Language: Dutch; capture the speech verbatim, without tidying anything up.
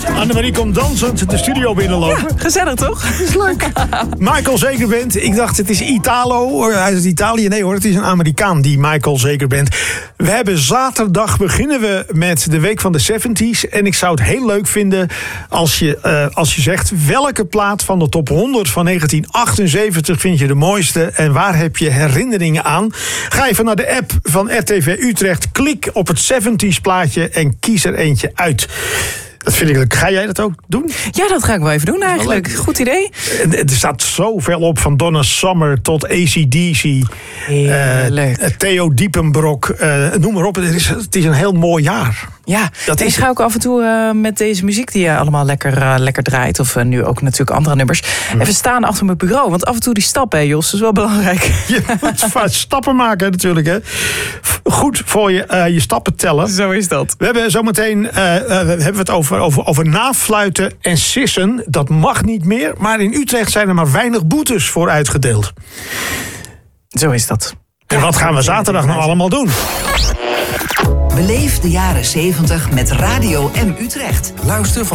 Annemarie komt dansend de studio binnenlopen. Ja, gezellig toch? Dat is leuk. Michael Zegerband. Ik dacht het is Italo uit Italië. Nee hoor, het is een Amerikaan die Michael Zegerband. We hebben zaterdag beginnen we met de week van de zeventies. En ik zou het heel leuk vinden als je, uh, als je zegt welke plaat van de top honderd van negentien achtenzeventig vind je de mooiste en waar heb je herinneringen aan? Ga even naar de app van R T V Utrecht. Klik op het zeventies plaatje en kies er eentje uit. Dat vind ik leuk. Ga jij dat ook doen? Ja, dat ga ik wel even doen eigenlijk. Goed idee. Er staat zoveel op, van Donna Summer tot A C D C. Heerlijk. Uh, Theo Diepenbrok. Uh, noem maar op. Het is, het is een heel mooi jaar. Ja, dat is... ik ga ook af en toe uh, met deze muziek die je allemaal lekker, uh, lekker draait. Of uh, nu ook natuurlijk andere nummers. Mm. Even staan achter mijn bureau. Want af en toe die stappen, hè, Jos. Dat is wel belangrijk. Je moet stappen maken natuurlijk. Hè. Goed voor je, uh, je stappen tellen. Zo is dat. We hebben zometeen uh, uh, hebben we het over, over, over nafluiten en sissen. Dat mag niet meer. Maar in Utrecht zijn er maar weinig boetes voor uitgedeeld. Zo is dat. En wat gaan we zaterdag nou allemaal doen? Beleef de jaren zeventig met Radio M Utrecht. Luister van